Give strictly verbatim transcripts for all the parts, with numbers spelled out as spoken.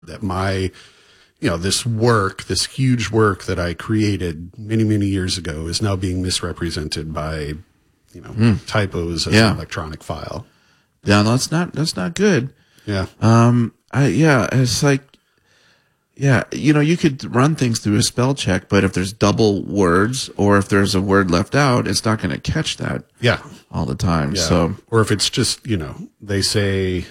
that my, you know, this work, this huge work that I created many, many years ago is now being misrepresented by, you know, mm. typos as yeah. an electronic file. Yeah, no, that's not, that's not good. Yeah. Um, I, yeah, it's like, yeah, you know, you could run things through a spell check, but if there's double words or if there's a word left out, it's not going to catch that. Yeah. All the time. Yeah. So, or if it's just, you know, they say,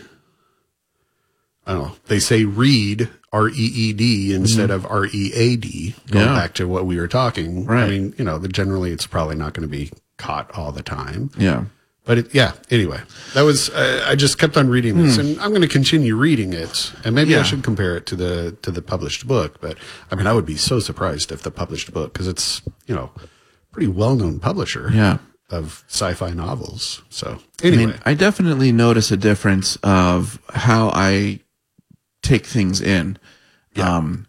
I don't know, they say read, R E E D instead mm-hmm. of R E A D, going yeah. back to what we were talking. Right. I mean, you know, the, generally it's probably not going to be caught all the time. Yeah. But it, yeah, anyway, that was, uh, I just kept on reading this mm. and I'm going to continue reading it. And maybe yeah. I should compare it to the, to the published book. But I mean, I would be so surprised if the published book, because it's, you know, pretty well-known publisher yeah. of sci-fi novels. So anyway. I mean, I definitely notice a difference of how I take things in. Yeah. Um,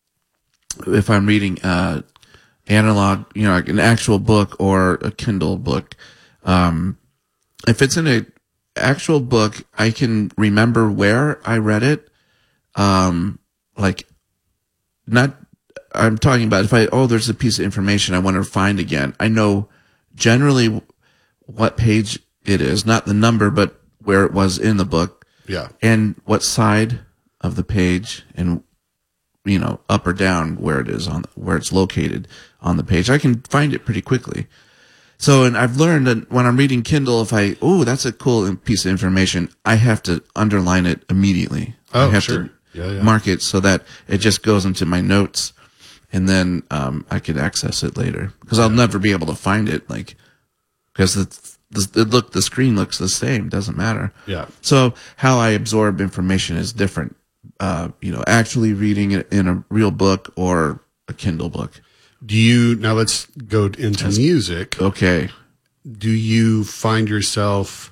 if I'm reading, uh, analog, you know, like an actual book or a Kindle book, um, if it's in a actual book, I can remember where I read it. Um, like not, I'm talking about if I, oh, there's a piece of information I want to find again. I know generally what page it is, not the number, but where it was in the book. Yeah. And what side of the page and, you know, up or down where it is on, where it's located on the page. I can find it pretty quickly. So, and I've learned that when I'm reading Kindle, if I, oh, that's a cool piece of information, I have to underline it immediately. Oh, I have sure. to yeah, yeah. mark it so that it just goes into my notes, and then um, I could access it later. Because I'll never be able to find it, like, because the, the, it look, the screen looks the same. Doesn't matter. Yeah. So how I absorb information is different. Uh, you know, actually reading it in a real book or a Kindle book. Do you, now let's go into That's, music. Okay. Do you find yourself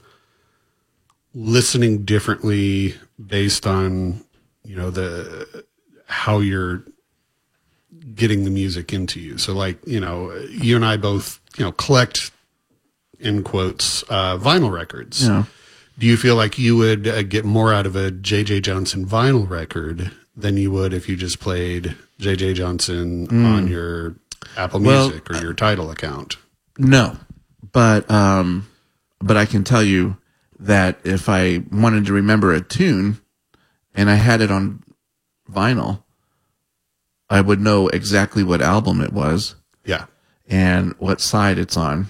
listening differently based on, you know, the, how you're getting the music into you? So like, you know, you and I both, you know, collect, in quotes, uh, vinyl records. Yeah. Do you feel like you would uh, get more out of a J J Johnson vinyl record than you would if you just played J J Johnson mm. on your Apple Music well, or your Tidal account? No, but um, but I can tell you that if I wanted to remember a tune and I had it on vinyl, I would know exactly what album it was. Yeah. And what side it's on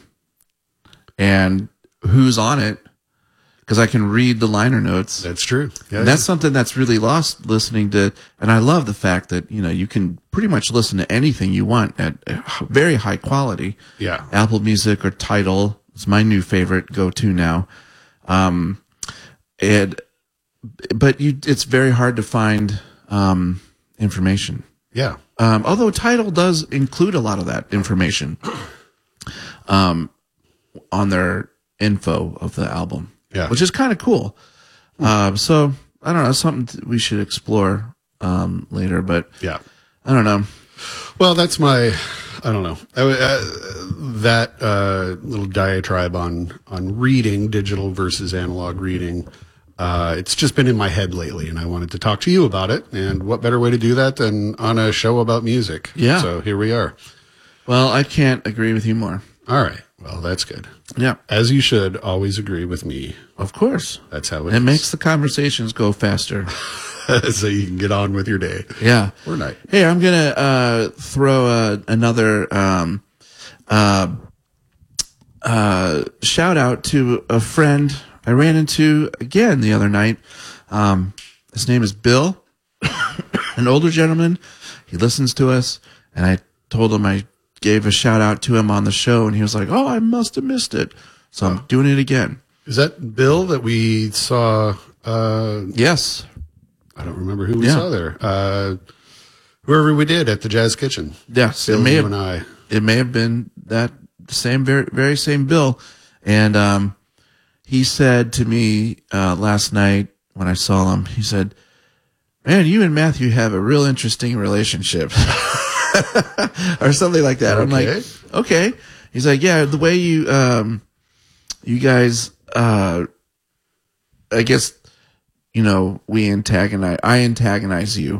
and who's on it. Because I can read the liner notes. That's true. Yeah, and that's yeah. something that's really lost listening to, and I love the fact that, you know, you can pretty much listen to anything you want at very high quality. Yeah. Apple Music or Tidal is my new favorite go-to now. Um, and, but you, it's very hard to find, um, information. Yeah. Um, although Tidal does include a lot of that information, um, on their info of the album. Yeah. Which is kind of cool. Um, so I don't know, something we should explore, um, later, but yeah, I don't know. Well, that's my, I don't know, I, uh, that, uh, little diatribe on, on reading, digital versus analog reading. Uh, it's just been in my head lately and I wanted to talk to you about it. And what better way to do that than on a show about music? Yeah. So here we are. Well, I can't agree with you more. All right. Well, that's good. Yeah. As you should always agree with me. Of course. That's how it It is. makes the conversations go faster. So you can get on with your day. Yeah. Or night. Hey, I'm going to uh, throw uh, another um, uh, uh, shout out to a friend I ran into again the other night. Um, his name is Bill, an older gentleman. He listens to us, and I told him I gave a shout out to him on the show, and he was like, "Oh, I must have missed it." So I'm doing it again. Is that Bill that we saw? Uh, yes. I don't remember who we yeah. saw there. Uh, whoever we did at the Jazz Kitchen. Yes. Bill, it may you have, and I. It may have been that same, very, very same Bill. And, um, he said to me, uh, last night when I saw him, he said, "Man, you and Matthew have a real interesting relationship." Or something like that. Okay. I'm like, okay. He's like, yeah, the way you, um, you guys, uh, I guess you know, we antagonize, I antagonize you